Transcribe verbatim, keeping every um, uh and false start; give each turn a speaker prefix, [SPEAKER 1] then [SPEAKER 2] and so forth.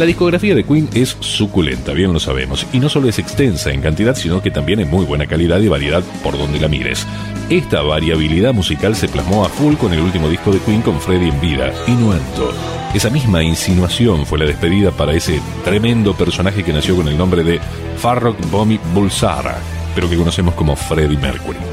[SPEAKER 1] La discografía de Queen es suculenta, bien lo sabemos, y no solo es extensa en cantidad, sino que también en muy buena calidad y variedad por donde la mires. Esta variabilidad musical se plasmó a full con el último disco de Queen con Freddie en vida, Innuendo. Esa misma insinuación fue la despedida para ese tremendo personaje que nació con el nombre de Farrokh Bhomi Bulsara, pero que conocemos como Freddie Mercury.